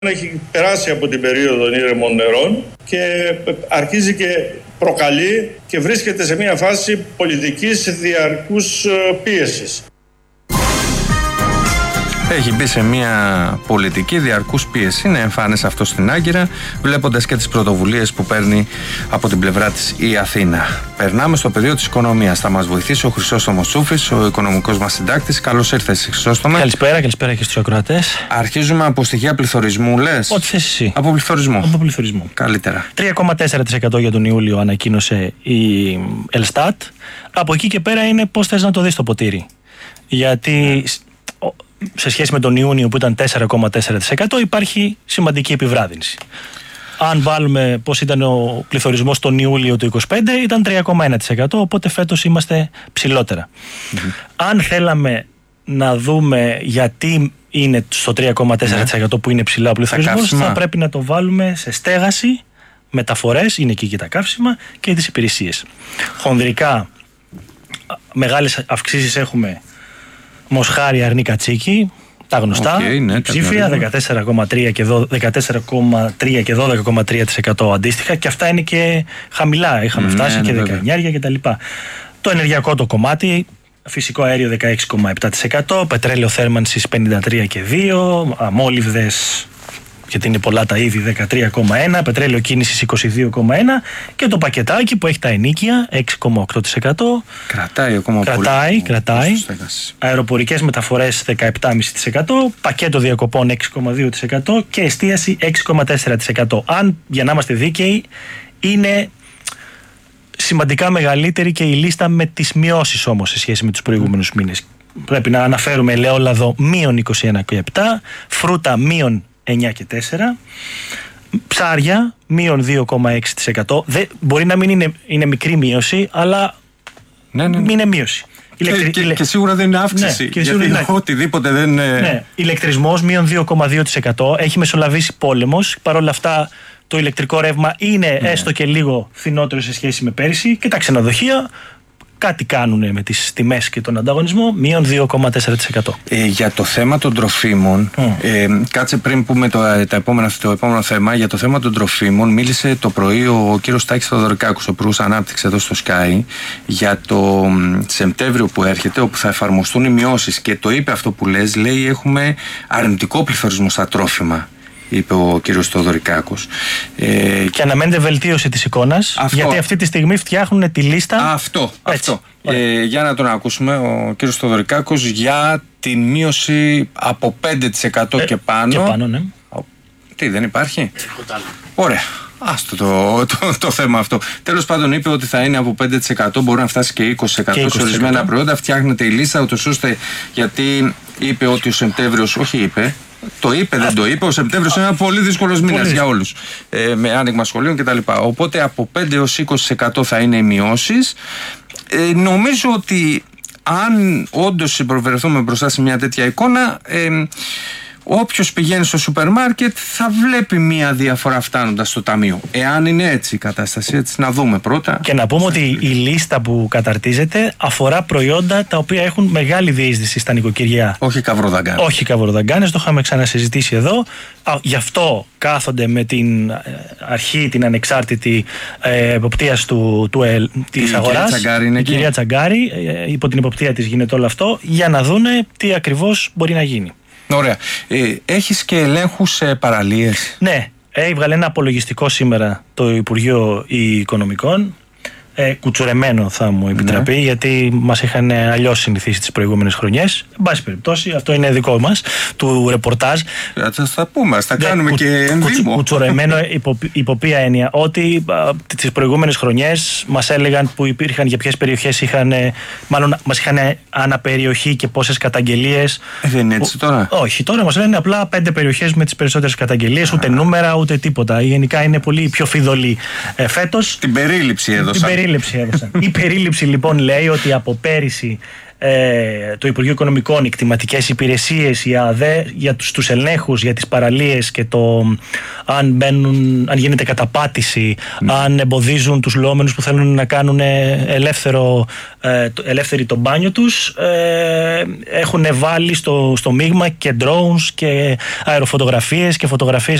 έχει περάσει από την περίοδο των ήρεμων νερών και αρχίζει και προκαλεί και βρίσκεται σε μια φάση πολιτικής διαρκούς πίεσης. Έχει μπει σε μια πολιτική διαρκούς πίεση. Είναι εμφανές αυτό στην Άγκυρα, βλέποντας και τις πρωτοβουλίες που παίρνει από την πλευρά της η Αθήνα. Περνάμε στο πεδίο της οικονομίας. Θα μας βοηθήσει ο Χρυσόστομος Τσούφης, ο οικονομικός μας συντάκτης. Καλώς ήρθες, Χρυσόστομε. Καλησπέρα και στους ακροατές. Αρχίζουμε από στοιχεία πληθωρισμού, λες? Ό,τι θες εσύ. Από πληθωρισμό. Από πληθωρισμό. Καλύτερα. 3,4% για τον Ιούλιο ανακοίνωσε η Ελστάτ. Από εκεί και πέρα είναι πώς θες να το δεις το ποτήρι. Γιατί σε σχέση με τον Ιούνιο που ήταν 4,4% υπάρχει σημαντική επιβράδυνση. Αν βάλουμε πώς ήταν ο πληθωρισμός τον Ιούλιο του 2025 ήταν 3,1%, οπότε φέτος είμαστε ψηλότερα. Αν θέλαμε να δούμε γιατί είναι στο 3,4% που είναι ψηλά ο πληθωρισμός, θα πρέπει να το βάλουμε σε στέγαση, μεταφορές, είναι εκεί και τα καύσιμα, και τις υπηρεσίες. Χονδρικά μεγάλες αυξήσεις έχουμε: Μοσχάρι, Αρνί, Κατσίκι, τα γνωστά, ψήφια 14,3 και 12,3% αντίστοιχα, και αυτά είναι και χαμηλά, είχαμε φτάσει και 19 κτλ. Το ενεργειακό το κομμάτι, φυσικό αέριο 16,7%, πετρέλαιο θέρμανσης 53 και 2, αμόλυβδες, γιατί είναι πολλά τα είδη, 13,1, πετρέλαιο κίνησης 22,1, και το πακετάκι που έχει τα ενοίκια 6,8%. Κρατάει ακόμα κρατάει. Αεροπορικές μεταφορές 17,5%, πακέτο διακοπών 6,2% και εστίαση 6,4%. Αν, για να είμαστε δίκαιοι, είναι σημαντικά μεγαλύτερη και η λίστα με τις μειώσεις όμως σε σχέση με τους προηγούμενους μήνες. Πρέπει να αναφέρουμε ελαιόλαδο μείον 21,7, φρούτα μείον 9 και 4, ψάρια μείον 2,6%. Μπορεί να μην είναι μικρή μείωση, αλλά είναι μείωση. Και σίγουρα δεν είναι αύξηση, γιατί οτιδήποτε δεν... Ηλεκτρισμός μείον 2,2%. Έχει μεσολαβήσει πόλεμος. Παρ' όλα αυτά το ηλεκτρικό ρεύμα είναι έστω και λίγο φθηνότερο σε σχέση με πέρυσι, και τα ξενοδοχεία κάτι κάνουν με τις τιμές και τον ανταγωνισμό, μείον 2,4%. Για το θέμα των τροφίμων, κάτσε πριν πούμε το επόμενο θέμα, για το θέμα των τροφίμων μίλησε το πρωί ο κύριος Τάκης Θεοδωρικάκος, ο Υπουργός Ανάπτυξης εδώ στο Sky, για το Σεπτέμβριο που έρχεται, όπου θα εφαρμοστούν οι μειώσεις, και το είπε αυτό που λες, λέει έχουμε αρνητικό πληθωρισμό στα τρόφιμα, είπε ο κύριος Θεοδωρικάκος. Και αναμένεται βελτίωση της εικόνας, γιατί αυτή τη στιγμή φτιάχνουν τη λίστα. Αυτό. Για να τον ακούσουμε, ο κύριος Θεοδωρικάκος, για τη μείωση από 5% και πάνω. Και πάνω, ναι. Τι, δεν υπάρχει? Ωραία. Άστο το θέμα αυτό. Τέλος πάντων, είπε ότι θα είναι από 5%, μπορεί να φτάσει και 20% σε ορισμένα προϊόντα. Φτιάχνεται η λίστα, ούτως ώστε, γιατί είπε ότι ο Σεπτέμβριος, δεν το είπε, ο Σεπτέμβριος είναι ένα πολύ δύσκολος μήνας για όλους, με άνοιγμα σχολείων κτλ. Οπότε από 5 έως 20% θα είναι οι μειώσεις. Νομίζω ότι αν όντως συμπεριφερθούμε μπροστά σε μια τέτοια εικόνα, όποιος πηγαίνει στο σούπερ μάρκετ θα βλέπει μια διαφορά φτάνοντας στο ταμείο. Εάν είναι έτσι η κατάσταση, έτσι να δούμε πρώτα. Και να πούμε ότι η λίστα που καταρτίζεται αφορά προϊόντα τα οποία έχουν μεγάλη διείσδυση στα νοικοκυριά. Όχι καβροδαγκάνες, το είχαμε ξανασυζητήσει εδώ. Γι' αυτό κάθονται με την αρχή, την ανεξάρτητη εποπτείας της αγοράς. Η κυρία Τσαγκάρη, υπό την εποπτεία της γίνεται όλο αυτό, για να δούνε τι ακριβώς μπορεί να γίνει. Ωραία. Έχεις και ελέγχους σε παραλίες? Ναι, έβγαλε ένα απολογιστικό σήμερα το Υπουργείο Οικονομικών. Κουτσουρεμένο, θα μου επιτραπεί, γιατί μας είχαν αλλιώς συνηθίσει τις προηγούμενες χρονιές. Εν πάση περιπτώσει, αυτό είναι δικό μας, του ρεπορτάζ. Θα πούμε, θα κάνουμε και ενδύμο. Κουτσουρεμένο υπό ποια έννοια? Ότι τις προηγούμενες χρονιές μας έλεγαν που υπήρχαν, για ποιες περιοχές μας είχαν αναπεριοχή και πόσες καταγγελίες. Δεν είναι έτσι τώρα? Όχι, τώρα μας λένε απλά 5 περιοχές με τις περισσότερες καταγγελίες, ούτε νούμερα ούτε τίποτα. Γενικά είναι πολύ πιο φιδωλή φέτος. Την περίληψη έδωσαν. Η περίληψη λοιπόν λέει ότι από πέρυσι το Υπουργείο Οικονομικών, οι κτηματικές υπηρεσίες, η ΑΔΕ, για τους ελέγχους, για τις παραλίες και το αν γίνεται καταπάτηση, αν εμποδίζουν τους λόμενους που θέλουν να κάνουν ελεύθερη το μπάνιο τους. Έχουν βάλει στο μείγμα και drones και αεροφωτογραφίες και φωτογραφίες